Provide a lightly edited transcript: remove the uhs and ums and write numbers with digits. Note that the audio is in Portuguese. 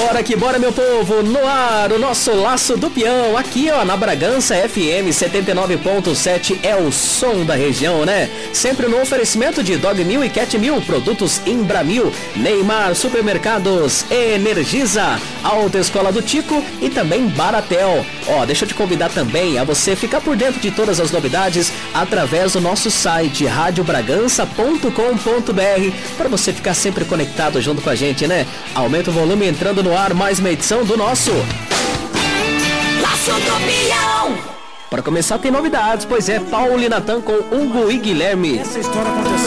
Bora que bora, meu povo, no ar o nosso Laço do Peão, aqui ó, na Bragança FM 79.7, é o som da região, né? Sempre no oferecimento de Dog Mil e Cat Mil, produtos Imbramil, Neymar, Supermercados, Energisa, Autoescola do Tico e também Baratel. Ó, deixa eu te convidar também a você ficar por dentro de todas as novidades através do nosso site radiobragança.com.br, para você ficar sempre conectado junto com a gente, né? Aumenta o volume, entrando no ar mais uma edição do nosso Laço do Peão. Para começar tem novidades, pois é, Paulo e Natan com Hugo e Guilherme. Essa história aconteceu.